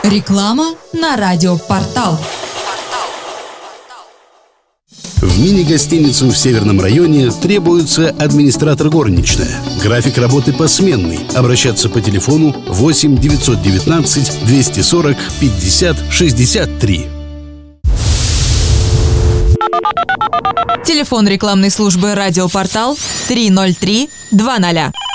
Реклама на радиопортал. В мини-гостиницу в Северном районе требуется администратор горничная. График работы посменный. Обращаться по телефону 8 919 240 50 63. Телефон рекламной службы «Радиопортал» 303 20.